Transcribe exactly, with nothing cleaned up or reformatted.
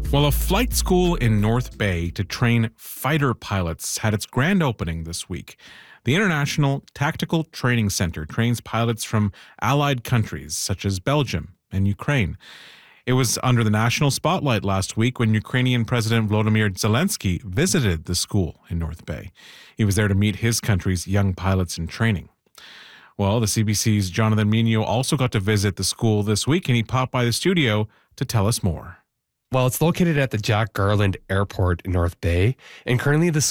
Well, a flight school in North Bay to train fighter pilots had its grand opening this week. The International Tactical Training Center trains pilots from allied countries such as Belgium and Ukraine. It was under the national spotlight last week when Ukrainian President Volodymyr Zelensky visited the school in North Bay. He was there to meet his country's young pilots in training. Well, the C B C's Jonathan Minio also got to visit the school this week, and he popped by the studio to tell us more. Well, it's located at the Jack Garland Airport in North Bay, and currently the